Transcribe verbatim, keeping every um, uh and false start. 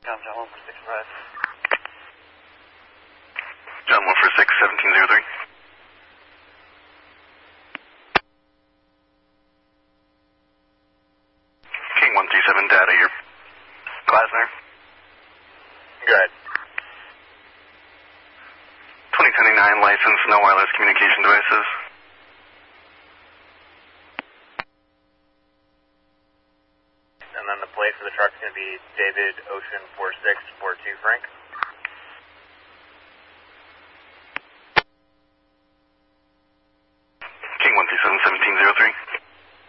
John, John, one four six five. John, one four six, seventeen zero three. King one three seven, data, you're Glasner. Good. twenty twenty-nine license, no wireless communication devices. And then the plate for the truck is going to be David Ocean four six four two Frank.